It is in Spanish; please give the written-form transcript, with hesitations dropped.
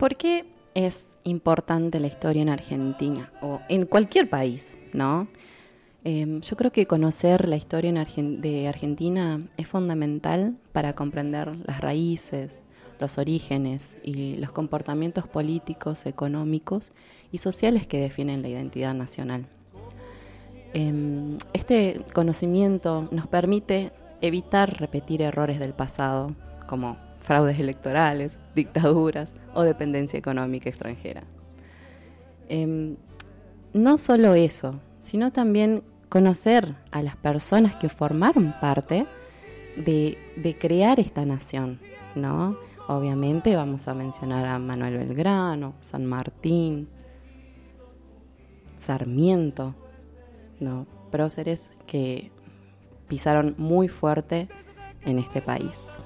¿Por qué es importante la historia en Argentina o en cualquier país, ¿no? Yo creo que conocer la historia de Argentina es fundamental para comprender las raíces, los orígenes y los comportamientos políticos, económicos y sociales que definen la identidad nacional. Este conocimiento nos permite evitar repetir errores del pasado, como fraudes electorales, dictaduras o dependencia económica extranjera. No solo eso, sino también conocer a las personas que formaron parte de crear esta nación, ¿no? Obviamente vamos a mencionar a Manuel Belgrano, San Martín, Sarmiento, ¿no? Próceres que pisaron muy fuerte en este país.